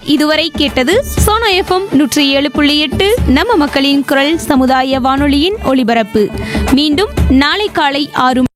இதுவரை கேட்டது சோனா எஃப்எம் 107.8 நம்ம மக்களின் குரல் சமுதாய வானொலியின் ஒளிபரப்பு. மீண்டும் நாளை காலை 6